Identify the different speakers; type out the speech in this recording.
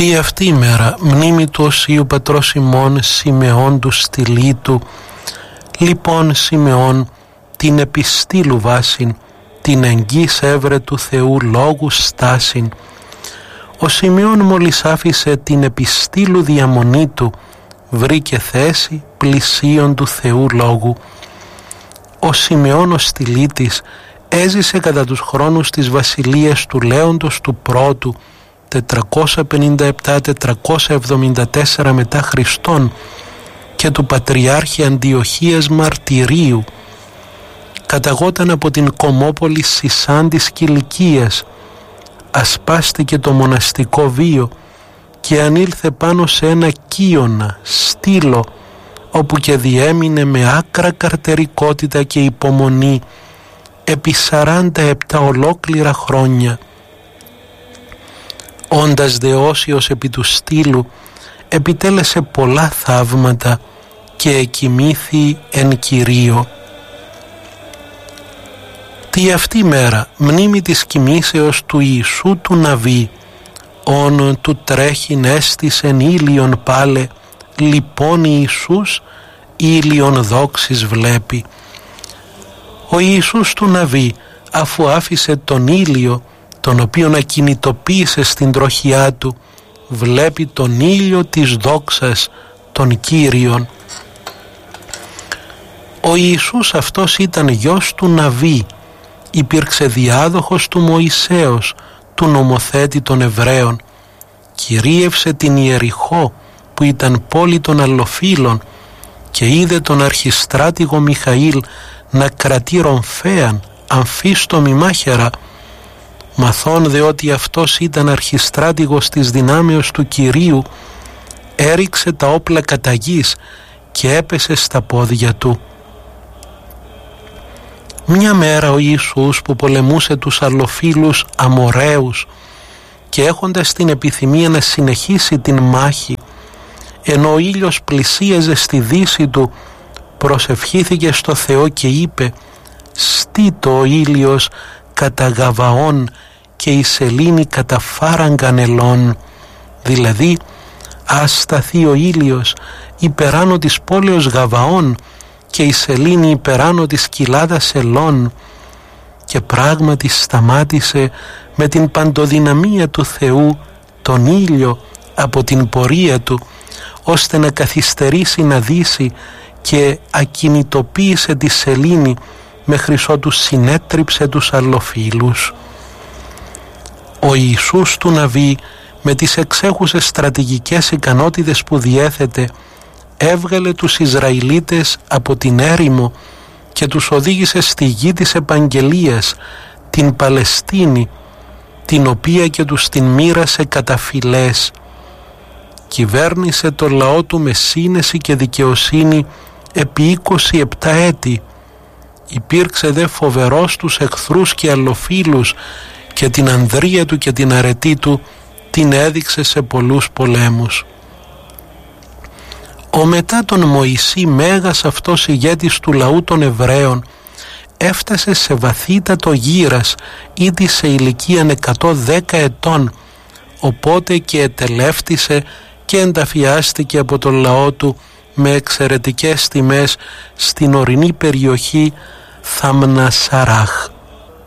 Speaker 1: Τι αυτή η μέρα μνήμη του Οσίου Πατρός ημών Σιμεών του Στυλίτου. Λοιπόν Σιμεών την επιστήλου βάσιν, την εγγύς έβρε του Θεού λόγου στάσιν. Ο Σιμεών μόλις άφησε την επιστήλου διαμονή του, βρήκε θέση πλησίον του Θεού λόγου. Ο Σιμεών ο Στυλίτης έζησε κατά τους χρόνους της βασιλείας του Λέοντος του Πρώτου 457-474 μετά Χριστόν και του Πατριάρχη Αντιοχίας Μαρτυρίου. Καταγόταν από την κομμόπολη Σισάν της Κιλικίας, ασπάστηκε το μοναστικό βίο και ανήλθε πάνω σε ένα κύωνα, στήλο, όπου και διέμεινε με άκρα καρτερικότητα και υπομονή επί 47 ολόκληρα χρόνια. Όντας δε όσιος επί του στήλου, επιτέλεσε πολλά θαύματα και εκοιμήθη εν Κυρίω. Τι αυτή μέρα μνήμη της κοιμήσεως του Ιησού του Ναβί, όν του τρέχειν έστησεν ήλιον πάλε, λοιπόν Ιησούς ήλιον δόξης βλέπει. Ο Ιησούς του Ναβί, αφού άφησε τον ήλιο, τον οποίον ακινητοποίησε στην τροχιά του, βλέπει τον ήλιο της δόξας των Κύριων. Ο Ιησούς αυτός ήταν γιος του Ναβί, υπήρξε διάδοχος του Μωυσέως, του νομοθέτη των Εβραίων, κυρίευσε την Ιεριχώ που ήταν πόλη των Αλλοφύλων και είδε τον αρχιστράτηγο Μιχαήλ να κρατεί ρομφέαν αμφίστομη μάχαιρα. Μαθών δε ότι αυτός ήταν αρχιστράτηγος της δυνάμεως του Κυρίου, έριξε τα όπλα κατά γης και έπεσε στα πόδια του. Μια μέρα ο Ιησούς που πολεμούσε τους Αλλοφύλους Αμοραίους και έχοντας την επιθυμία να συνεχίσει την μάχη, ενώ ο ήλιος πλησίαζε στη δύση του, προσευχήθηκε στο Θεό και είπε «Στήτω ο ήλιος κατά Γαβαών και η σελήνη κατά φάραγκαν ελών», δηλαδή ας σταθεί ο ήλιος υπεράνω της πόλεως Γαβαών και η σελήνη υπεράνω της κοιλάδας Ελών. Και πράγματι σταμάτησε με την παντοδυναμία του Θεού τον ήλιο από την πορεία του, ώστε να καθυστερήσει να δύσει, και ακινητοποίησε τη σελήνη μέχρι ότου συνέτριψε τους Αλλοφύλους. Ο Ιησούς του Ναβί, με τις εξέχουσες στρατηγικές ικανότητες που διέθετε, έβγαλε τους Ισραηλίτες από την έρημο και τους οδήγησε στη γη της επαγγελίας, την Παλαιστίνη, την οποία και τους την μοίρασε κατά φυλές. Κυβέρνησε το λαό του με σύνεση και δικαιοσύνη επί 27 έτη. Υπήρξε δε φοβερός τους εχθρούς και αλλοφύλους και την ανδρεία του και την αρετή του την έδειξε σε πολλούς πολέμους. Ο μετά τον Μωυσή μέγας αυτός ηγέτης του λαού των Εβραίων έφτασε σε βαθύτατο γύρας ήδη σε ηλικίαν 110 ετών, οπότε και ετελεύτησε και ενταφιάστηκε από τον λαό του με εξαιρετικές τιμές στην ορεινή περιοχή Θαμνασαράχ.